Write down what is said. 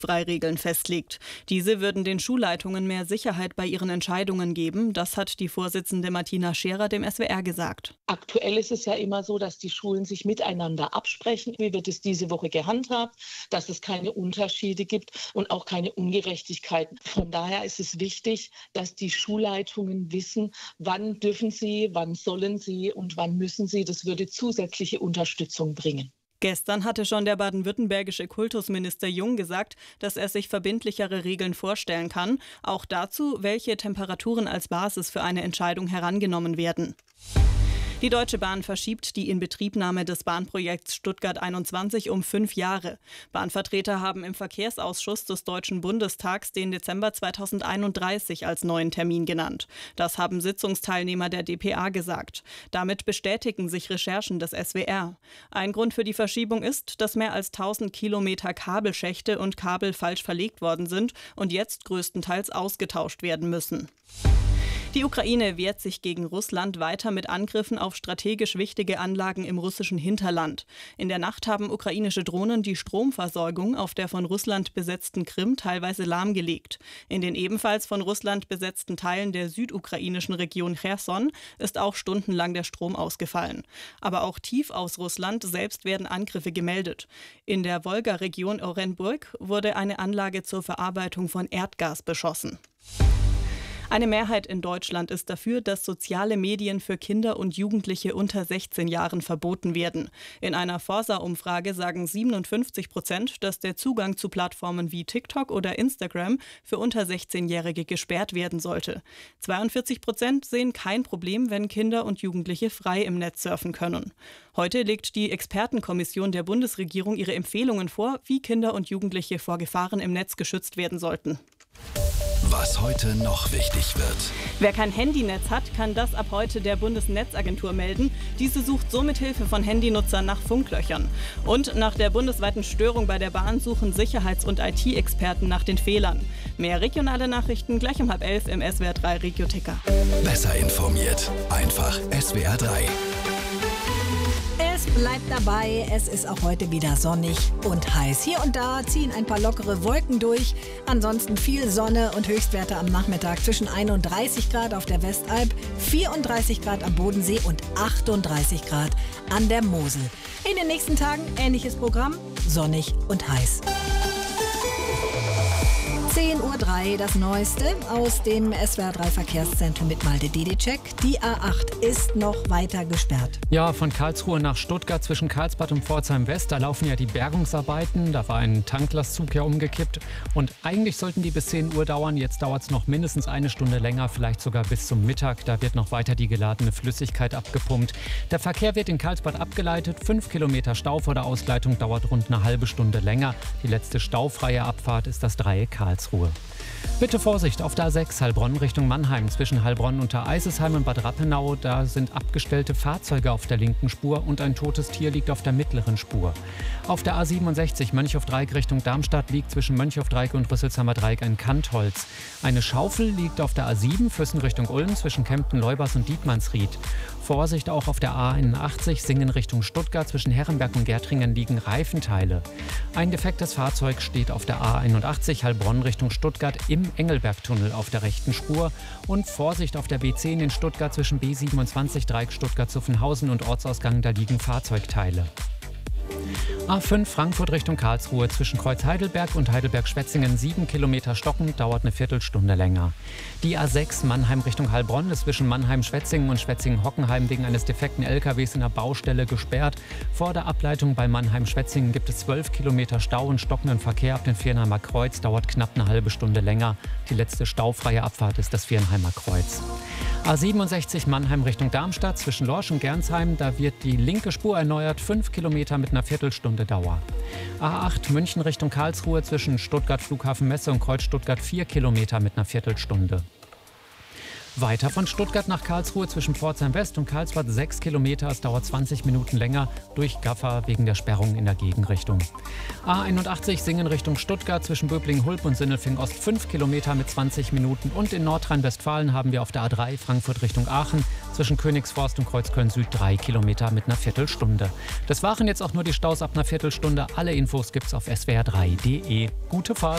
Freiregeln festlegt. Diese würden den Schulleitungen mehr Sicherheit bei ihren Entscheidungen geben. Das hat die Vorsitzende Martina Scherer dem SWR gesagt. Aktuell ist es ja immer so, dass die Schulen sich miteinander absprechen. Wie wird es diese Woche gehandhabt? Dass es keine Unterschiede gibt und auch keine Ungerechtigkeiten. Von daher ist es wichtig, dass die Schulleitungen wissen, wann dürfen sie, wann sollen sie und wann müssen sie. Das würde zusätzliche Unterstützung bringen. Gestern hatte schon der baden-württembergische Kultusminister Jung gesagt, dass er sich verbindlichere Regeln vorstellen kann. Auch dazu, welche Temperaturen als Basis für eine Entscheidung herangenommen werden. Die Deutsche Bahn verschiebt die Inbetriebnahme des Bahnprojekts Stuttgart 21 um 5 Jahre. Bahnvertreter haben im Verkehrsausschuss des Deutschen Bundestags den Dezember 2031 als neuen Termin genannt. Das haben Sitzungsteilnehmer der dpa gesagt. Damit bestätigen sich Recherchen des SWR. Ein Grund für die Verschiebung ist, dass mehr als 1000 Kilometer Kabelschächte und Kabel falsch verlegt worden sind und jetzt größtenteils ausgetauscht werden müssen. Die Ukraine wehrt sich gegen Russland weiter mit Angriffen auf strategisch wichtige Anlagen im russischen Hinterland. In der Nacht haben ukrainische Drohnen die Stromversorgung auf der von Russland besetzten Krim teilweise lahmgelegt. In den ebenfalls von Russland besetzten Teilen der südukrainischen Region Cherson ist auch stundenlang der Strom ausgefallen. Aber auch tief aus Russland selbst werden Angriffe gemeldet. In der Wolga-Region Orenburg wurde eine Anlage zur Verarbeitung von Erdgas beschossen. Eine Mehrheit in Deutschland ist dafür, dass soziale Medien für Kinder und Jugendliche unter 16 Jahren verboten werden. In einer Forsa-Umfrage sagen 57%, dass der Zugang zu Plattformen wie TikTok oder Instagram für unter 16-Jährige gesperrt werden sollte. 42% sehen kein Problem, wenn Kinder und Jugendliche frei im Netz surfen können. Heute legt die Expertenkommission der Bundesregierung ihre Empfehlungen vor, wie Kinder und Jugendliche vor Gefahren im Netz geschützt werden sollten. Was heute noch wichtig wird. Wer kein Handynetz hat, kann das ab heute der Bundesnetzagentur melden. Diese sucht so mit Hilfe von Handynutzern nach Funklöchern. Und nach der bundesweiten Störung bei der Bahn suchen Sicherheits- und IT-Experten nach den Fehlern. Mehr regionale Nachrichten gleich um 10:30 im SWR 3 Regioticker. Besser informiert. Einfach SWR 3. Es bleibt dabei, es ist auch heute wieder sonnig und heiß. Hier und da ziehen ein paar lockere Wolken durch. Ansonsten viel Sonne und Höchstwerte am Nachmittag zwischen 31 Grad auf der Westalb, 34 Grad am Bodensee und 38 Grad an der Mosel. In den nächsten Tagen ähnliches Programm, sonnig und heiß. 10:03 Uhr das Neueste aus dem SWR 3 Verkehrszentrum mit Malte Dedicek. Die A8 ist noch weiter gesperrt. Ja, von Karlsruhe nach Stuttgart zwischen Karlsbad und Pforzheim West. Da laufen ja die Bergungsarbeiten. Da war ein Tanklastzug ja umgekippt. Und eigentlich sollten die bis 10 Uhr dauern. Jetzt dauert es noch mindestens eine Stunde länger, vielleicht sogar bis zum Mittag. Da wird noch weiter die geladene Flüssigkeit abgepumpt. Der Verkehr wird in Karlsbad abgeleitet. 5 Kilometer Stau vor der Ausgleitung dauert rund eine halbe Stunde länger. Die letzte staufreie Abfahrt ist das Dreieck Karlsruhe. Bitte Vorsicht auf der A6 Heilbronn Richtung Mannheim. Zwischen Heilbronn und der Eisesheim und Bad Rappenau, da sind abgestellte Fahrzeuge auf der linken Spur und ein totes Tier liegt auf der mittleren Spur. Auf der A67 Mönchhof-Dreieck Richtung Darmstadt liegt zwischen Mönchhof-Dreieck und Rüsselsheimer Dreieck ein Kantholz. Eine Schaufel liegt auf der A7 Füssen Richtung Ulm zwischen Kempten-Leubers und Dietmannsried. Vorsicht auch auf der A81 Singen Richtung Stuttgart. Zwischen Herrenberg und Gärtringen liegen Reifenteile. Ein defektes Fahrzeug steht auf der A81 Heilbronn Richtung Stuttgart im Engelbergtunnel auf der rechten Spur. Und Vorsicht auf der B10 in Stuttgart zwischen B27 Dreieck Stuttgart-Zuffenhausen und Ortsausgang, da liegen Fahrzeugteile. A5 Frankfurt Richtung Karlsruhe zwischen Kreuz Heidelberg und Heidelberg-Schwetzingen 7 Kilometer stockend, dauert eine Viertelstunde länger. Die A6 Mannheim Richtung Heilbronn ist zwischen Mannheim-Schwetzingen und Schwetzingen-Hockenheim wegen eines defekten LKWs in der Baustelle gesperrt. Vor der Ableitung bei Mannheim-Schwetzingen gibt es 12 Kilometer Stau und stockenden Verkehr ab dem Viernheimer Kreuz, dauert knapp eine halbe Stunde länger. Die letzte staufreie Abfahrt ist das Viernheimer Kreuz. A67 Mannheim Richtung Darmstadt zwischen Lorsch und Gernsheim, da wird die linke Spur erneuert, 5 Kilometer mit einer Viertelstunde Dauer. A8 München Richtung Karlsruhe zwischen Stuttgart Flughafen Messe und Kreuz Stuttgart 4 Kilometer mit einer Viertelstunde. Weiter von Stuttgart nach Karlsruhe zwischen Pforzheim West und Karlsbad 6 Kilometer. Es dauert 20 Minuten länger durch Gaffer wegen der Sperrung in der Gegenrichtung. A81 Singen Richtung Stuttgart zwischen Böblingen-Hulb und Sindelfingen-Ost 5 Kilometer mit 20 Minuten. Und in Nordrhein-Westfalen haben wir auf der A3 Frankfurt Richtung Aachen zwischen Königsforst und Kreuzköln Süd 3 Kilometer mit einer Viertelstunde. Das waren jetzt auch nur die Staus ab einer Viertelstunde. Alle Infos gibt's auf swr3.de. Gute Fahrt!